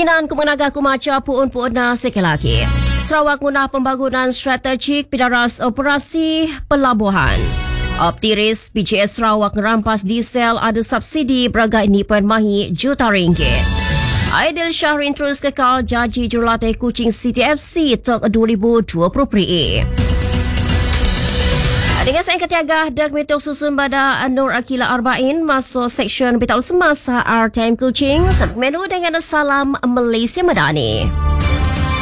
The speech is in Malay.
Kinan Kemenaga Kumaca puun-puun sekali lagi. Sarawak guna pembangunan strategik pidaras operasi pelabuhan. Optiris BJS Sarawak merampas diesel ada subsidi berharga RM2.5 juta. Aidil Syahrin terus kekal jaji jurulatih Kuching City FC Tok 2020. Dengan saya ketiaga, Dak Metok susun pada Nur Akila Arba'in masuk seksyen Betal Semasa RTM Kuching. Menu dengan salam Malaysia Madani.